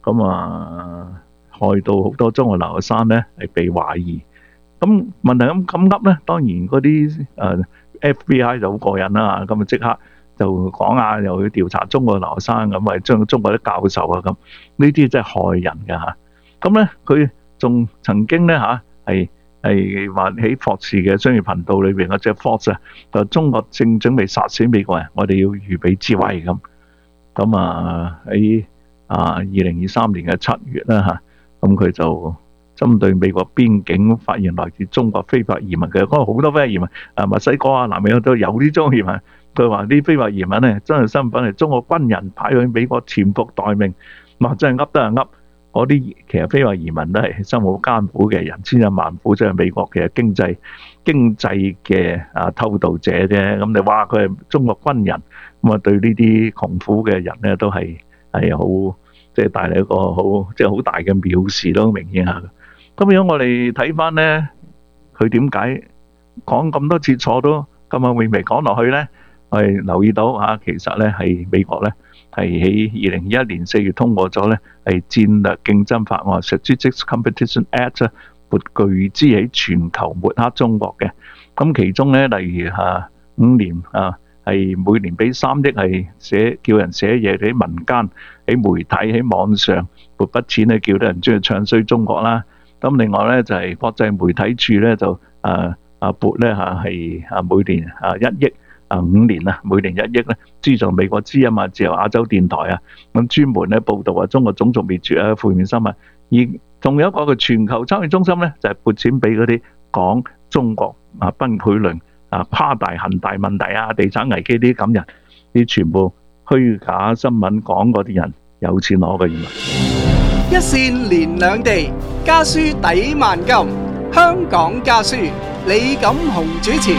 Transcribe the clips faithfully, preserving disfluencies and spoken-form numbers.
咁啊害到好多中國留學生咧係被懷疑。咁問題咁咁噏咧，當然嗰啲誒 F B I 就好過癮啦，咁啊即刻就講啊，又要調查中國留學生咁，啊將中國啲教授啊咁，呢啲真係害人㗎嚇。咁咧佢仲曾經咧嚇係係話喺霍士嘅商業頻道裏邊嗰隻 Fox 啊，就中國正準備殺死美國人，我哋要預備自衛咁。咁啊喺啊二零二三年嘅七月啦嚇，咁佢就針對美國邊境發現來自中國非法移民嘅，嗰個好多非法移民，啊墨西哥啊、南美都有呢種移民。佢話啲非法移民咧真係身份係中國軍人派去美國潛伏待命，哇！真係噏得係噏。嗰啲其實非法移民都係生活艱苦嘅人，千辛萬苦，即係美國嘅經濟經濟嘅啊偷渡者啫。咁你話佢係中國軍人，咁啊對呢啲窮苦嘅人咧都係係好即係帶嚟一個好即係好大嘅藐視咯，明顯下。咁如果我哋睇翻咧，佢點解講咁多次錯都咁啊，未未講落去咧？我哋留意到嚇，其實咧係美國咧。係喺二零二一年四月通過咗咧，係戰略競爭法案 （Strategic Competition Act） 咧，撥巨資喺全球抹黑中國嘅。咁其中咧，例如嚇五年啊，係每年俾三億係寫叫人寫嘢喺民間、喺媒體、喺網上撥筆錢咧，叫啲人中意唱衰中國啦。咁另外咧就係國際媒體處咧就啊啊撥咧嚇係啊每年啊一億。啊五年啊，每年一億咧，資助美國之音啊、自由亞洲電台啊，咁專門咧報導啊中國種族滅絕啊、負面新聞。而仲有一個嘅全球參與中心咧，就係撥錢俾嗰啲講中國啊崩潰論啊、誇大恒大問題啊、地產危機啲咁人，啲全部虛假新聞講嗰啲人有錢攞嘅原來。 一線連兩地，家書抵萬金。香港家書，李錦雄主持。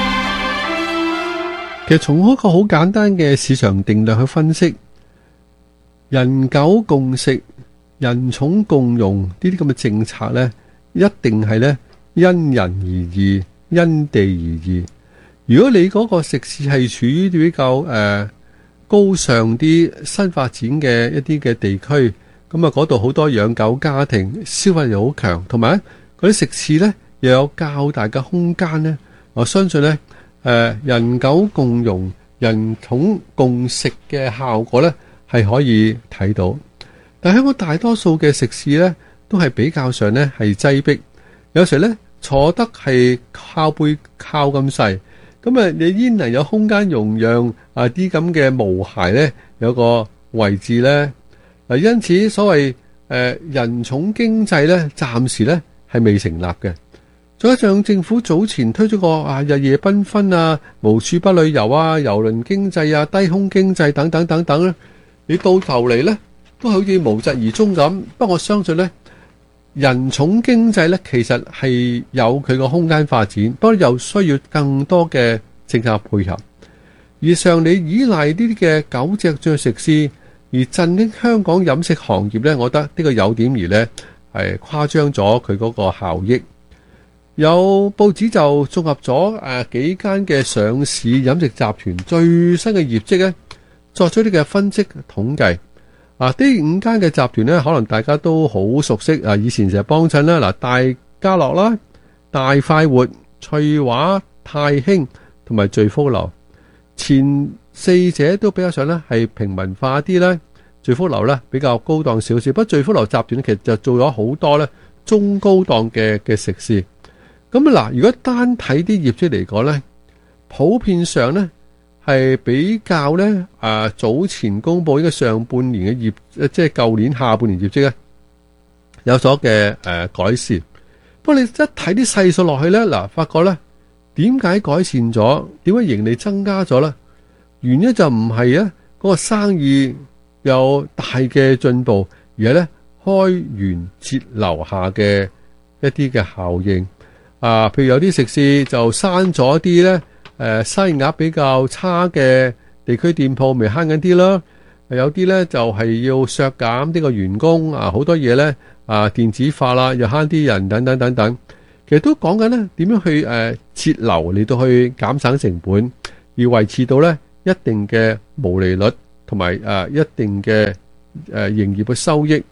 其實從一個好簡單嘅市場定律去分析，人狗共食、人寵共用呢啲咁嘅政策呢，一定係呢因人而異、因地而異。如果你嗰個食肆係處於比較誒、呃、高尚啲、新發展嘅一啲嘅地區，咁啊嗰度好多養狗家庭，消費又好強，同埋嗰啲食肆呢又有較大嘅空間呢，我相信呢。誒、呃、人狗共融、人寵共食嘅效果咧，係可以睇到。但係香港大多數嘅食肆咧，都係比較上咧係擠迫，有時咧坐得係靠背靠咁細，咁啊你焉能有空間容讓啊啲咁嘅毛孩咧有個位置咧？嗱，因此所謂誒、呃、人寵經濟咧，暫時咧係未成立嘅。再加上政府早前推咗個啊日夜繽紛啊、無處不旅遊啊、郵輪經濟啊、低空經濟等等等等咧，你到頭嚟咧都好似無疾而終咁。不過我相信咧，人寵經濟咧其實係有佢個空間發展，不過又需要更多嘅政策配合。而上你依賴呢啲嘅狗隻進食肆，而振興香港飲食行業咧，我覺得呢個有點而咧係誇張咗佢嗰個效益。有報紙就綜合咗誒幾間嘅上市飲食集團最新嘅業績咧，作出啲嘅分析統計。啊，呢五間嘅集團咧，可能大家都好熟悉啊，以前成日幫襯啦。嗱，大家樂啦、大快活、翠華、泰興同埋聚福樓，前四者都比較上咧係平民化啲咧，聚福樓咧比較高檔少少。不過聚福樓集團咧其實就做咗好多咧中高檔嘅嘅食肆。咁嗱，如果單睇啲業績嚟講咧，普遍上咧係比較咧啊早前公佈呢個上半年嘅業，即係舊年下半年業績咧有所嘅誒改善。不過你一睇啲細數落去咧，嗱，發覺咧點解改善咗？點解盈利增加咗咧？原因就唔係啊嗰個生意有大嘅進步，而係咧開源節流下嘅一啲嘅效應。啊，譬如有啲食肆就刪咗啲咧，誒生意額比較差嘅地區店鋪，咪慳緊啲啦。有啲咧就係、是、要削減呢個員工啊，好多嘢咧啊電子化啦，又慳啲人等等等等。其實都講緊咧點樣去誒、呃、節流嚟到去減省成本，而維持到咧一定嘅毛利率同埋誒一定嘅誒、呃、營業嘅收益。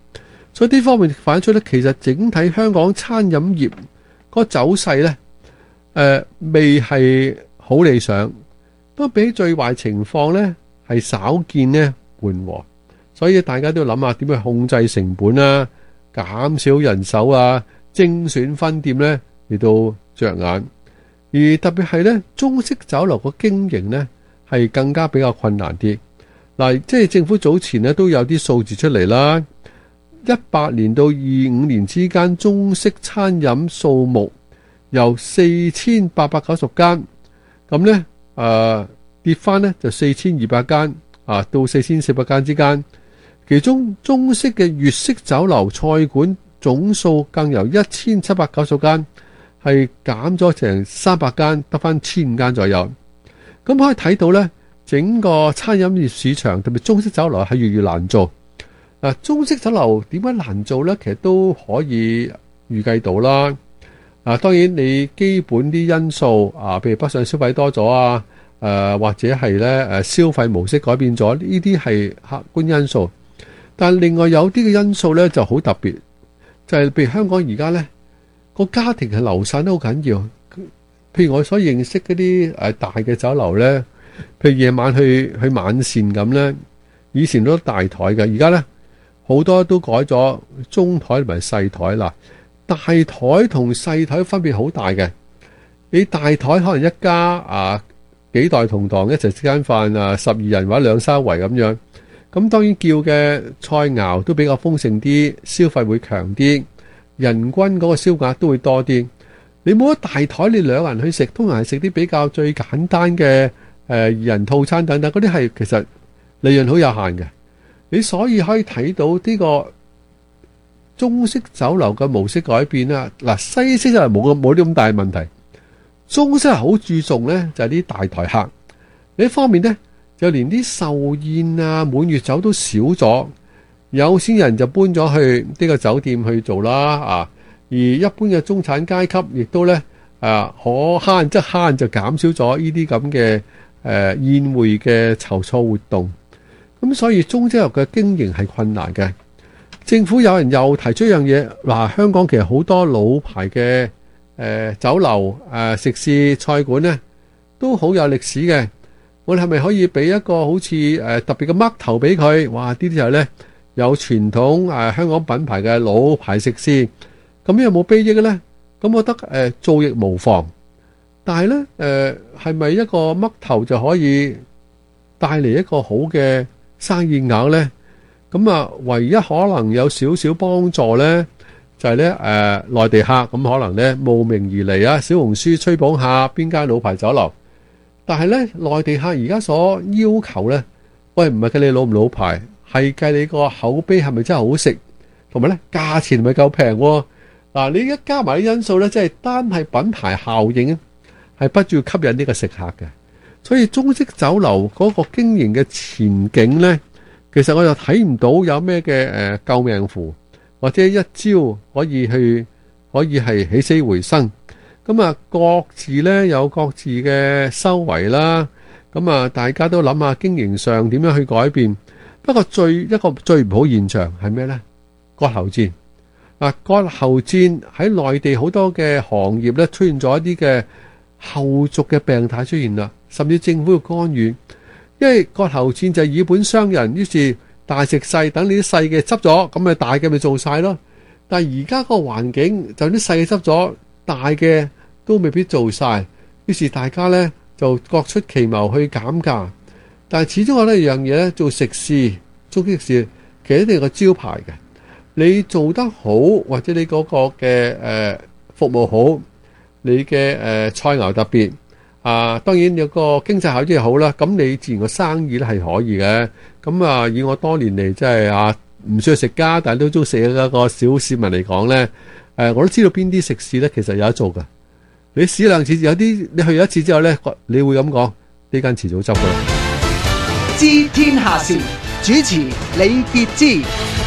所以呢方面反映出咧，其實整體香港餐飲業個走勢咧，誒、呃、未係好理想，不過比起最壞情況咧係少見咧緩和，所以大家都要諗下點去控制成本啊，減少人手啊，精選分店咧嚟到着眼，而特別係咧中式酒樓個經營咧係更加比較困難啲。嗱，即係政府早前咧都有啲數字出嚟啦，一八年到二五年之間，中式餐飲數目由四千八百九十間，咁咧誒跌翻咧就四千二百間啊，到四千四百間之間。其中中式嘅粵式酒樓菜館總數更由一千七百九十間係減咗成三百間，得翻千五間左右。咁可以睇到咧，整個餐飲業市場特別中式酒樓係越嚟越難做。嗱，中式酒樓點解難做咧？其實都可以預計到啦。啊，當然你基本啲因素啊，譬如北上消費多咗啊，誒或者係咧誒消費模式改變咗，呢啲係客觀因素。但另外有啲嘅因素咧就好特別，就係譬如香港而家咧個家庭係流散都好緊要。譬如我所認識嗰啲誒大嘅酒樓咧，譬如夜晚去去晚膳咁咧，以前都大台嘅，而家咧好多都改咗中台同埋細台啦。大台同細台分別好大嘅，你大台可能一家啊幾代同堂一齊食間飯啊，十二人或者兩三圍咁樣。咁當然叫嘅菜肴都比較豐盛啲，消費會強啲，人均嗰個銷額都會多啲。你冇咗大台，你兩個人去食，通常係食啲比較最簡單嘅誒二人套餐等等，嗰啲係其實利潤好有限嘅。你所以可以睇到呢個中式酒樓嘅模式改變啦。嗱，西式就係冇冇啲咁大問題，中式係好注重咧就係啲大台客。另一方面咧，就連啲壽宴啊、滿月酒都少咗，有錢人就搬咗去呢個酒店去做啦啊。而一般嘅中產階級亦都咧啊，可慳則慳，就減少咗呢啲咁嘅誒宴會嘅籌措活動。咁所以中式酒樓嘅經營係困難嘅。政府有人又提出一樣嘢，嗱，香港其實好多老牌嘅誒、呃、酒樓誒、呃、食肆菜館咧，都好有歷史嘅。我哋係咪可以俾一個好似誒、呃、特別嘅嘜頭俾佢？哇！呢啲就係咧有傳統誒、呃、香港品牌嘅老牌食肆，咁有冇裨益嘅咧？咁我覺得誒、呃、做亦無妨，但係咧誒係咪一個嘜頭就可以帶嚟一個好嘅生意額咧？咁啊，唯一可能有少少幫助咧，就係咧誒內地客咁可能咧慕名而嚟啊，小紅書吹捧下邊間老牌酒樓。但係咧內地客而家所要求咧，喂，唔係計你老唔老牌，係計你個口碑係咪真係好食，同埋咧價錢係咪夠平喎？嗱，你一加埋啲因素咧，即係單係品牌效應咧，係不住吸引呢個食客嘅。所以中式酒樓嗰個經營嘅前景咧，其實我又睇唔到有咩嘅誒救命符，或者一招可以去可以係起死回生。咁啊，各自咧有各自嘅修為啦。咁啊，大家都諗下經營上點樣去改變。不過最一個最唔好現象係咩咧？割喉戰啊！割喉戰喺內地好多嘅行業咧出現咗一啲嘅後續嘅病態出現啦，甚至政府嘅干預。因為割喉戰就係以本傷人，於是大食細，等你啲細嘅執咗，咁咪大嘅咪做晒咯。但係而家個環境就啲細嘅執咗，大嘅都未必做晒，於是大家呢就各出奇謀去減價。但係始終我覺得一樣嘢咧，做食肆、中式食肆其實一定有個招牌嘅。你做得好，或者你嗰個嘅誒、呃、服務好，你嘅誒、呃、菜肴特別。啊，當然有個經濟效益好啦，咁你自然個生意咧係可以嘅。咁啊，以我多年嚟即係啊，唔需要食家，但係都中意食嘅一個小市民嚟講咧，誒，我都知道邊啲食肆咧其實有得做㗎。你試兩次，有啲你去一次之後咧，你會咁講，呢間遲早執㗎啦。 知天下事，主持李傑之。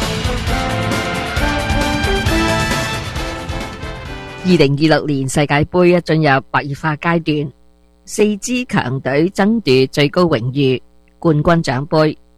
二零二六年世界盃一進入白熱化階段。四支強隊爭奪最高榮譽冠軍獎盃，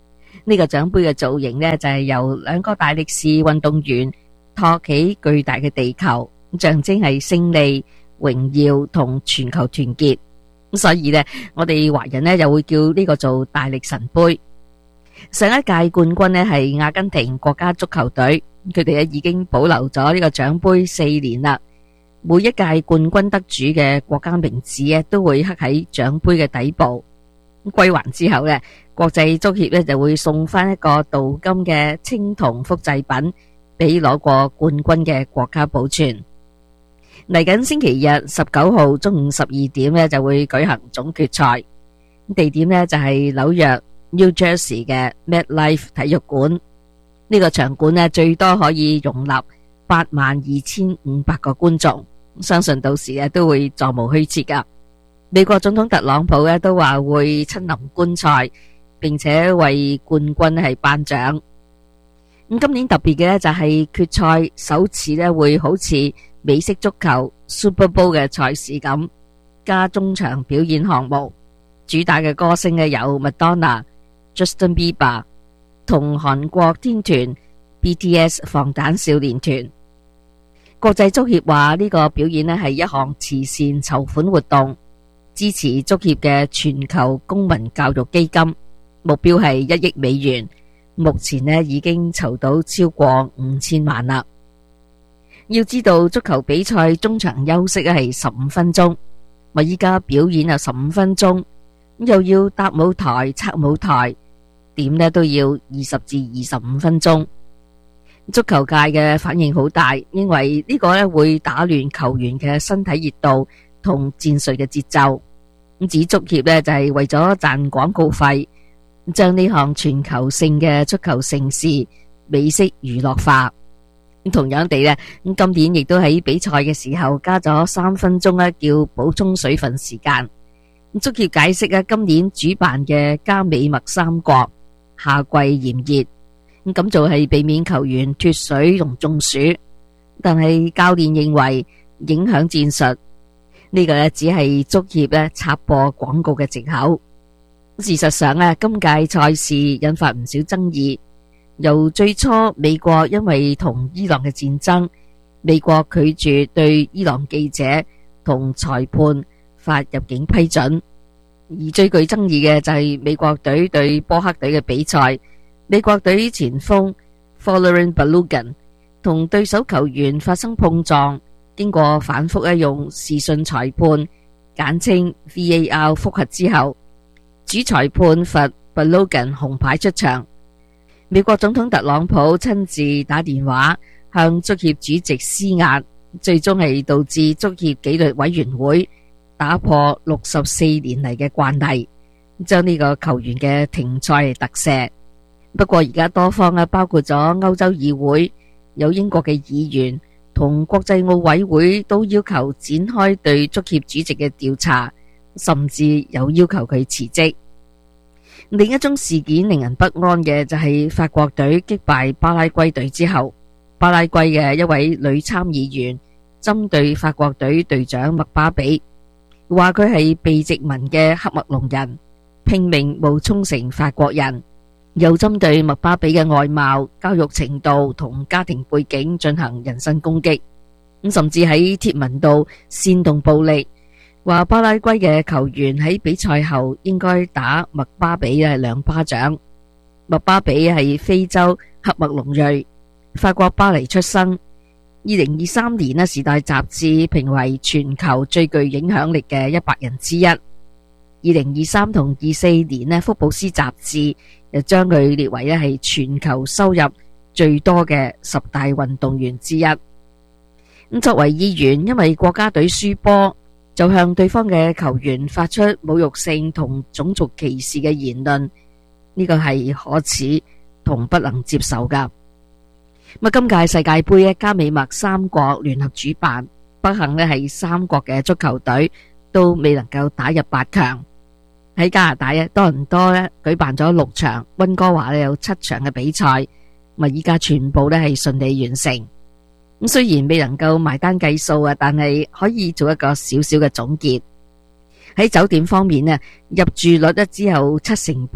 呢個獎盃嘅造型呢，就係由兩個大力士運動員托起巨大嘅地球，象徵係勝利、榮耀同全球團結。所以呢，我哋華人呢又會叫呢個做大力神盃。上一屆冠軍呢係阿根廷國家足球隊，佢哋已經保留咗呢個獎盃四年啦。每一屆冠軍得主嘅國家名字呢都會刻喺獎盃嘅底部。歸還之後呢，國際足協呢就會送翻一個鍍金嘅青銅複製品俾攞過冠軍嘅國家保存。嚟緊星期日十九號中午十二點呢就會舉行總決賽，地點呢就係紐約 New Jersey 嘅 MetLife 體育館。呢個場館呢最多可以容納八萬二千五百個觀眾，相信到時呢都會座無虛設噶。美國總統特朗普呢都話會親臨觀賽，並且為冠軍係頒獎。咁今年特別嘅呢就係決賽首次呢會好似美式足球 Super Bowl 嘅賽事咁，加中場表演項目，主打嘅歌星呢有麥當娜、Justin Bieber 同韓國天團 B T S 防彈少年團。國際足協話呢個表演呢係一項慈善籌款活動，支持足協嘅全球公民教育基金，目標係一億美元，目前呢已經籌到超過五千萬啦。要知道足球比賽中場休息係十五分鐘，咪依家表演有十五分鐘，又要搭舞台、拆舞台，點呢都要二十至二十五分鐘。足球界嘅反應好大，因為呢個呢會打亂球員嘅身體熱度同戰術嘅節奏。咁指足協呢就係為咗賺廣告費，將呢項全球性嘅足球盛事美式娛樂化。同樣地呢，今年亦都喺比賽嘅時候加咗三分鐘呢叫補充水分時間。足協解釋呢，今年主辦嘅加美墨三國夏季炎熱，咁做係避免球員脫水同中暑，但係教練認為影響戰術，呢個呢只係足協呢插播廣告嘅藉口。事實上呢，今屆賽事引發唔少爭議。由最初美國因為同伊朗嘅戰爭，美國拒絕對伊朗記者同裁判發入境批准，而最具爭議嘅就係美國隊對波黑隊嘅比賽，美國隊前鋒 Folarin Balogun 同對手球員發生碰撞，經過反覆咧用視訊裁判簡稱 V A R 複核之後，主裁判罰 Balogun 紅牌出場。美國總統特朗普親自打電話向足協主席施壓，最終係導致足協紀律委員會打破六十四年嚟嘅慣例，將呢個球員嘅停賽特赦。不過而家多方啊，包括咗歐洲議會、有英國嘅議員同國際奧委會都要求展開對足協主席嘅調查，甚至有要求佢辭職。另一宗事件令人不安嘅就係法國隊擊敗巴拉圭隊之後，巴拉圭嘅一位女參議員針對法國隊隊長麥巴比，話佢係被殖民嘅喀麥隆人，拼命冒充成法國人，又針對麥巴比嘅外貌、教育程度同家庭背景進行人身攻擊，咁甚至喺貼文度煽動暴力，話巴拉圭嘅球員喺比賽後應該打麥巴比嘅兩巴掌。麥巴比係非洲喀麥隆裔，法國巴黎出生。二零二三年呢，《時代》雜誌評為全球最具影響力嘅一百人之一。二零二三同二四年呢，《福布斯》雜誌又將佢列為咧係全球收入最多嘅十大運動員之一。咁作為議員，因為國家隊輸波，就向對方嘅球員發出侮辱性同種族歧視嘅言論，呢個係可恥同不能接受噶。咁今屆世界盃咧，加美墨三國聯合主辦，不幸咧係三國嘅足球隊都未能夠打入八強。喺加拿大咧，多倫多咧舉辦咗六場，溫哥華咧有七場嘅比賽，咪依家全部咧係順利完成。咁雖然未能夠埋單計數啊，但係可以做一個小小嘅總結。喺酒店方面呢，入住率咧只有七成半，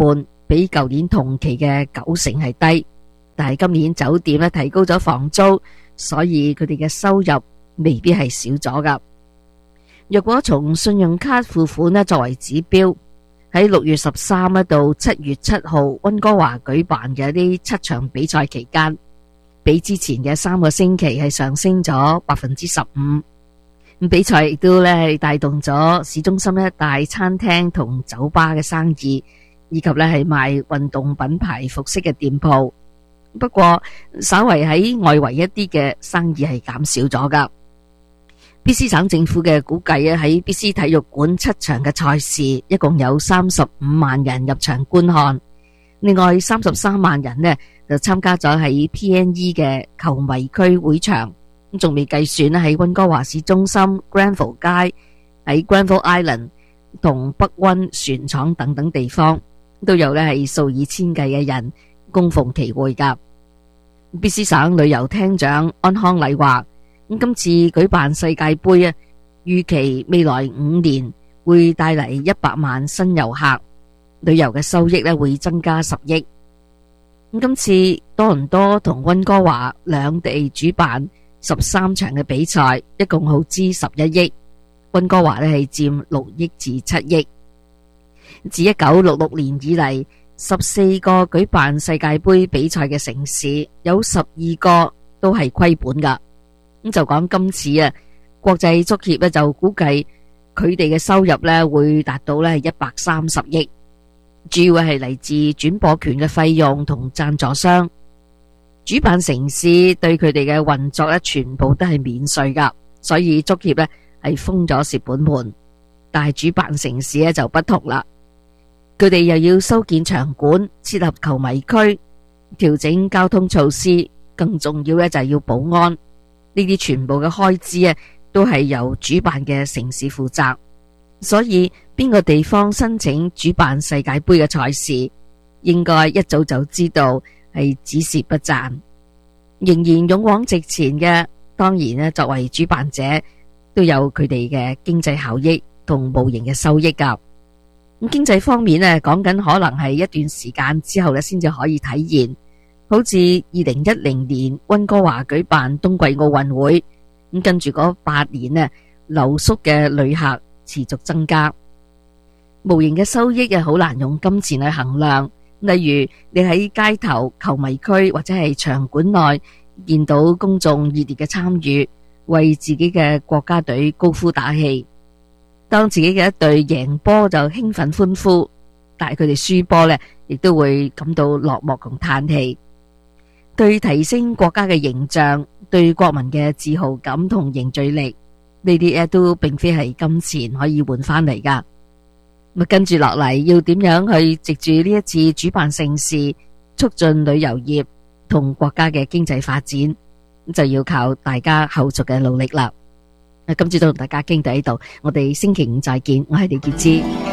比舊年同期嘅九成係低。但係今年酒店咧提高咗房租，所以佢哋嘅收入未必係少咗噶。若果從信用卡付款咧作為指標，喺六月十三到七月七號溫哥華舉辦嘅呢七場比賽期間，比之前嘅三個星期係上升咗百分之十五。比賽亦都咧係帶動咗市中心一帶餐廳同酒吧嘅生意，以及咧係賣運動品牌服飾嘅店鋪。不過稍為喺外圍一啲嘅生意係減少咗噶。B C 省政府嘅估計啊，喺 B C 體育館七場嘅賽事，一共有三十五萬人入場觀看。另外三十三萬人呢就參加咗喺 P N E 嘅球迷區會場，咁仲未計算咧喺溫哥華市中心 Granville 街、喺 Granville Island 同北溫船廠等等地方，都有咧係數以千計嘅人供逢其會噶。B C 省旅遊廳長安康禮話，咁今次舉辦世界盃啊，預期未來五年會帶嚟一百萬新遊客，旅遊嘅收益咧會增加十億。咁今次多倫多同溫哥華兩地主辦十三場嘅比賽，一共耗資十一億，溫哥華咧係佔六億至七億。自一九六六年以嚟，十四個舉辦世界盃比賽嘅城市，有十二個都係虧本噶。咁就講今次啊，國際足協咧就估計佢哋嘅收入咧會達到咧一百三十億，主要係嚟自轉播權嘅費用同贊助商。主辦城市對佢哋嘅運作咧全部都係免稅噶，所以足協咧係封咗蝕本門。但係主辦城市咧就不同啦，佢哋又要修建場館、設立球迷區、調整交通措施，更重要咧就係要保安。呢啲全部嘅開支啊，都係由主辦嘅城市負責。所以邊個地方申請主辦世界盃嘅賽事，應該一早就知道係只蝕不賺。仍然勇往直前嘅，當然咧作為主辦者都有佢哋嘅經濟效益同無形嘅收益噶。咁經濟方面咧，講緊可能係一段時間之後咧，先至可以體現。好似二零一零年溫哥華舉辦冬季奧運會，咁跟住嗰八年呢，留宿嘅旅客持續增加，無形嘅收益啊，好難用金錢去衡量。例如你喺街頭、球迷區或者係場館內見到公眾熱烈嘅參與，為自己嘅國家隊高呼打氣。當自己嘅一隊贏波就興奮歡呼，但係佢哋輸波呢，亦都會感到落寞同嘆氣。對提升國家嘅形象、對國民嘅自豪感同凝聚力，呢啲嘢都並非係金錢可以換翻嚟噶。咁跟住落嚟要點樣去藉住呢一次主辦盛事，促進旅遊業同國家嘅經濟發展，就要靠大家後續嘅努力啦。今朝都同大家傾到呢度，我哋星期五再見，我係李潔芝。